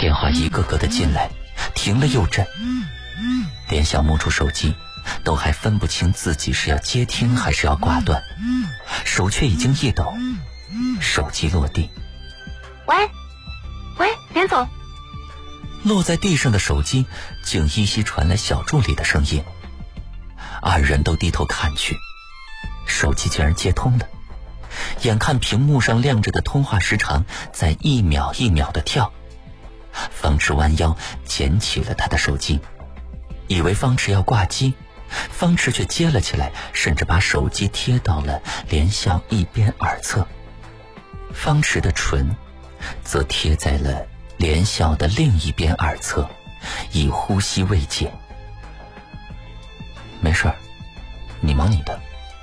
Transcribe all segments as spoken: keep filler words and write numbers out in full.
电话一个个的进来，停了又震。连笑摸出手机，都还分不清自己是要接听还是要挂断，手却已经一抖，手机落地。 喂喂，连总。 落在地上的手机竟依稀传来小助理的声音。二人都低头看去，手机竟然接通了。眼看屏幕上亮着的通话时长在一秒一秒的跳，方池弯腰捡起了他的手机，以为方池要挂机，方池却接了起来，甚至把手机贴到了连笑一边耳侧，方池的唇则贴在了连笑的另一边耳侧，以呼吸慰藉。没事儿，你忙你的。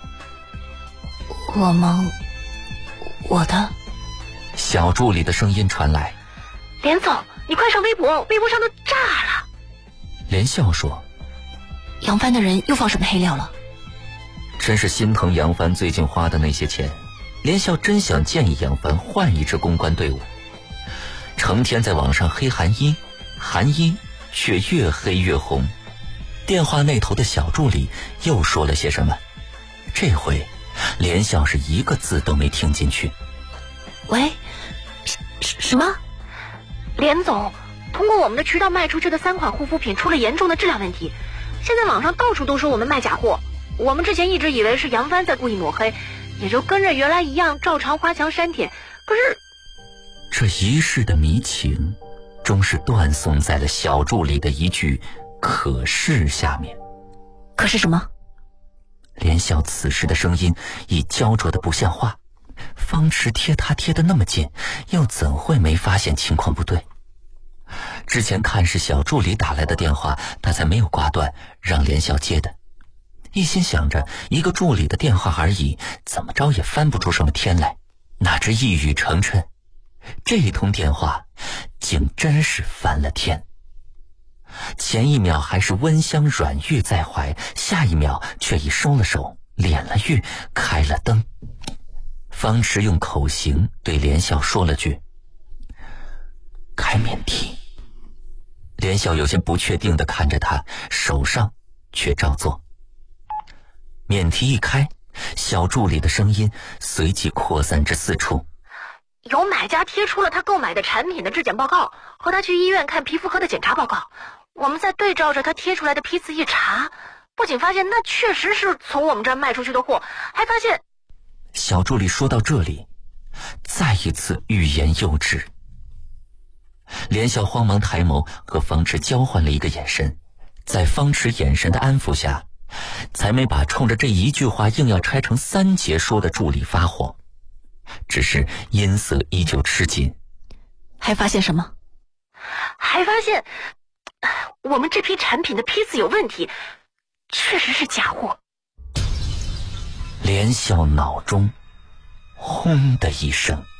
我忙我的。 小助理的声音传来。 连总，你快上微博，微博上都炸了。 连笑说， 杨帆的人又放什么黑料了？ 真是心疼杨帆最近花的那些钱。连笑真想建议杨帆换一支公关队伍，成天在网上黑韩一，韩一却越黑越红。电话那头的小助理又说了些什么？这回连笑是一个字都没听进去。 喂，什什么？连总，通过我们的渠道卖出去的三款护肤品出了严重的质量问题，现在网上到处都说我们卖假货。我们之前一直以为是杨帆在故意抹黑，也就跟着原来一样照常花墙删帖。可是这一世的迷情终是断送在了小助理的一句可是下面。 可是什么？ 连笑此时的声音已焦灼的不像话，方池贴他贴得那么近，又怎会没发现情况不对？之前看是小助理打来的电话，他才没有挂断，让连笑接的。一心想着一个助理的电话而已，怎么着也翻不出什么天来，哪知一语成谶，这一通电话竟真是翻了天。前一秒还是温香软玉在怀，下一秒却已收了手，敛了玉，开了灯。方池用口型对连笑说了句，开免提。连笑有些不确定地看着他，手上却照做。免提一开，小助理的声音随即扩散至四处。 有买家贴出了他购买的产品的质检报告和他去医院看皮肤科的检查报告，我们再对照着他贴出来的批次一查，不仅发现那确实是从我们这儿卖出去的货，还发现…… 小助理说到这里，再一次欲言又止。连笑慌忙抬眸和方池交换了一个眼神，在方池眼神的安抚下，才没把冲着这一句话硬要拆成三节说的助理发火，只是音色依旧吃紧。 还发现什么？还发现我们这批产品的批次有问题，确实是假货。 连笑脑中轰的一声。